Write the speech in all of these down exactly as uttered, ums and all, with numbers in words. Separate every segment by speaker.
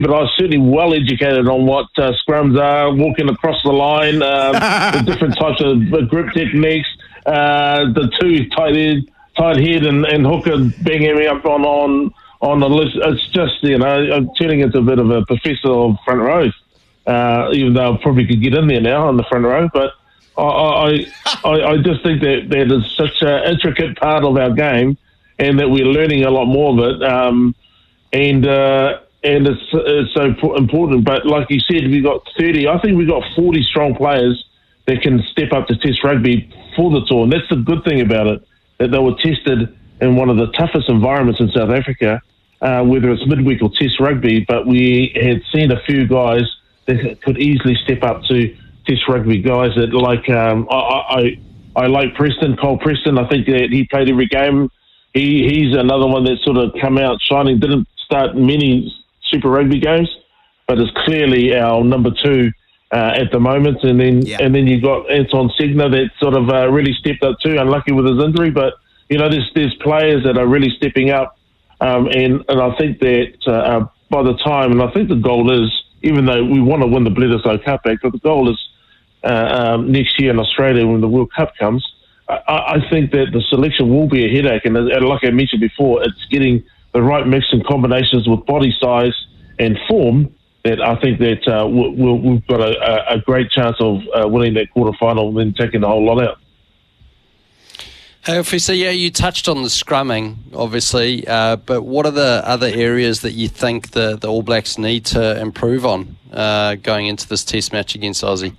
Speaker 1: but I was certainly well educated on what uh, scrums are, walking across the line, um, the different types of grip techniques, uh, the two tight head, tight head and, and hooker banging me up on on on the list. It's just, you know, I'm turning into a bit of a professor of front row, uh, even though I probably could get in there now on the front row, but. I, I I just think that that is such an intricate part of our game, and that we're learning a lot more of it. Um, and uh, and it's, it's so important. But like you said, we got thirty. I think we got forty strong players that can step up to Test rugby for the tour, and that's the good thing about it. That they were tested in one of the toughest environments in South Africa, uh, whether it's midweek or Test rugby. But we had seen a few guys that could easily step up to Test rugby guys that like um, I, I I like Preston, Cole Preston. I think that he played every game. He he's another one that sort of come out shining. Didn't start many Super Rugby games, but is clearly our number two uh, at the moment. And then yeah. and then you got Anton Segner that sort of uh, really stepped up too. Unlucky with his injury, but you know there's there's players that are really stepping up. Um, and and I think that uh, by the time, and I think the goal is, even though we want to win the Bledisloe Cup back, but the goal is uh, um, next year in Australia when the World Cup comes, I, I think that the selection will be a headache. And, and like I mentioned before, it's getting the right mix and combinations with body size and form that I think that uh, we'll, we've got a, a great chance of uh, winning that quarterfinal and then taking the whole lot out.
Speaker 2: Hey, Officer, yeah, you touched on the scrumming, obviously, uh, but what are the other areas that you think the, the All Blacks need to improve on uh, going into this test match against Aussie?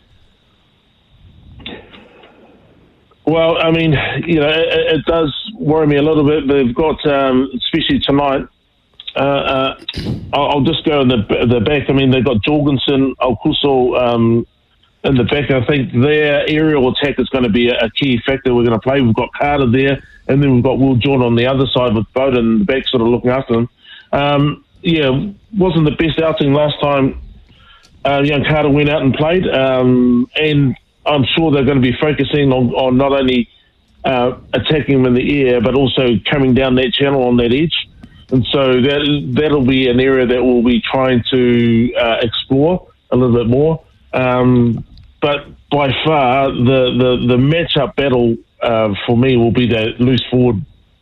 Speaker 1: Well, I mean, you know, it, it does worry me a little bit. They've got, um, especially tonight, uh, uh, I'll, I'll just go in the, the back. I mean, they've got Jorgensen, Alcuso, um in the back. I think their aerial attack is going to be a, a key factor we're going to play. We've got Carter there, and then we've got Will Jordan on the other side with Bowden in the back sort of looking after them. Um, yeah, wasn't the best outing last time uh, young Carter went out and played, um, and I'm sure they're going to be focusing on, on not only uh, attacking him in the air, but also coming down that channel on that edge. And so that, that'll be an area that we'll be trying to uh, explore a little bit more. Um, But by far, the, the, the matchup battle uh, for me will be that loose forward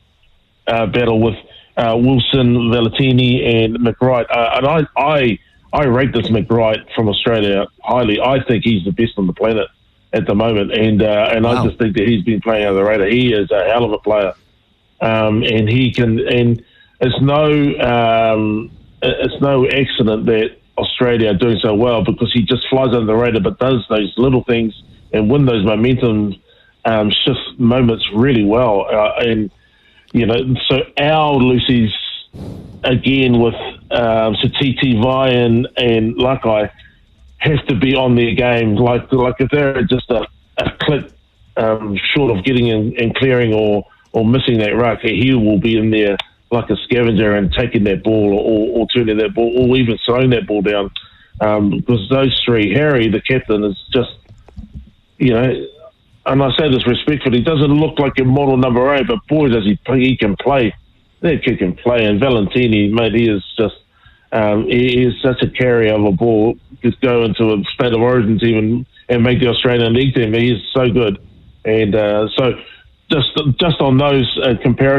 Speaker 1: uh, battle with uh, Wilson, Valentini, and McWright. Uh, and I, I I rate this McWright from Australia highly. I think he's the best on the planet at the moment, and uh, and wow. I just think that he's been playing under the radar. He is a hell of a player, um, and he can. And it's no um, it's no accident that Australia are doing so well, because he just flies under the radar but does those little things and win those momentum um, shift moments really well. Uh, and, you know, so our Lucy's, again, with um, Satiti, Vai and, and Lakai, have to be on their game. Like, like if they're just a, a click um, short of getting in and clearing or, or missing that ruck, he will be in there like a scavenger and taking that ball or, or turning that ball or even throwing that ball down. Um, because those three, Harry, the captain, is just, you know, and I say this respectfully, he doesn't look like a model number eight, but boy, does he play, he can play. That kid can play. And Valentini, mate, he is just, um, he is such a carrier of a ball. Just go into a state of origin team and, and make the Australian league team. He is so good. And uh, so just, just on those uh, comparisons,